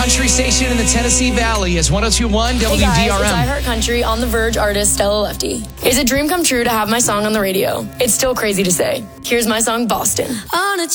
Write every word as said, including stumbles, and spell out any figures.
country station in the Tennessee Valley is one oh two point one W D R M. Hey guys, it's I Heart Country on The Verge artist Stella Lefty. It's a dream come true to have my song on the radio. It's still crazy to say. Here's my song, Boston. On a